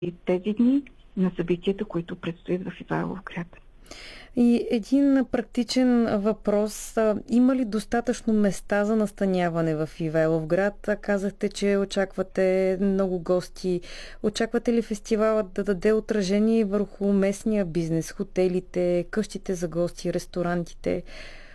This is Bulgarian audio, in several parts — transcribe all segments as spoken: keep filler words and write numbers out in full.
тези дни на събитията, които предстоят в Ивайловград. И един практичен въпрос. Има ли достатъчно места за настаняване в Ивайловград? Казахте, че очаквате много гости. Очаквате ли фестивалът да даде отражение върху местния бизнес, хотелите, къщите за гости, ресторантите?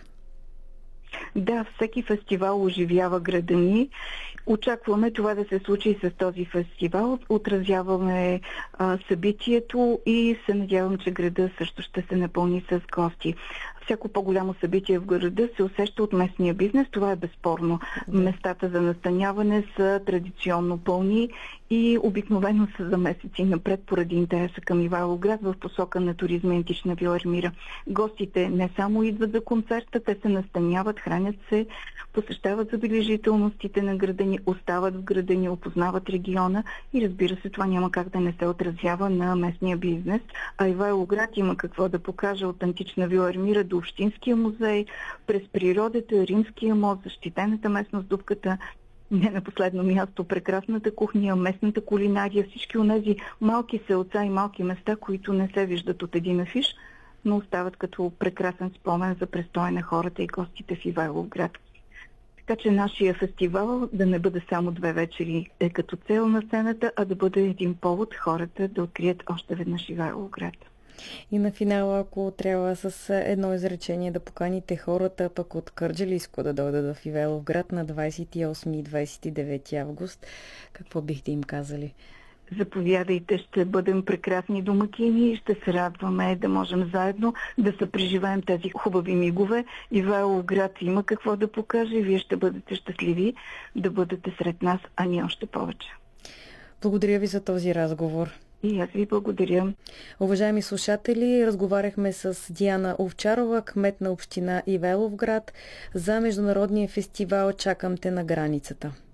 Да, всеки фестивал оживява града ни. Очакваме това да се случи и с този фестивал. Отразяваме а, събитието и се надявам, че града също ще се напълни с гости. Всяко по-голямо събитие в града се усеща от местния бизнес. Това е безспорно. Да. Местата за настаняване са традиционно пълни и обикновено са за месеци напред поради интереса към Ивайловград в посока на туризма и антична вила Ермира. Гостите не само идват за концерта, те се настаняват, хранят се, посещават забележителностите на града ни, остават в града ни, опознават региона и разбира се, това няма как да не се отразява на местния бизнес. А Ивайловград има какво да покаже от антична вила Ермира до Общинския музей, през природата, Римския мост, защитената местност Дупката, не на последно място прекрасната кухня, местната кулинария, всички онези малки селца и малки места, които не се виждат от един афиш, но остават като прекрасен спомен за престоя на хората и гостите в Ивайловград. Така че нашия фестивал да не бъде само две вечери е като цел на сцената, а да бъде един повод хората да открият още веднъж Ивайловград. И на финала, ако трябва с едно изречение да поканите хората пък от Кърджалийско да дойдат в Ивайловград на двадесет и осми и двадесет и девети август, какво бихте им казали? Заповядайте, ще бъдем прекрасни домакини и ще се радваме да можем заедно да се преживеем тези хубави мигове. Ивайловград има какво да покаже и вие ще бъдете щастливи да бъдете сред нас, а ние още повече. Благодаря ви за този разговор. И аз ви благодаря. Уважаеми слушатели, разговаряхме с Диана Овчарова, кмет на община Ивайловград, за международния фестивал "Чакам те на границата".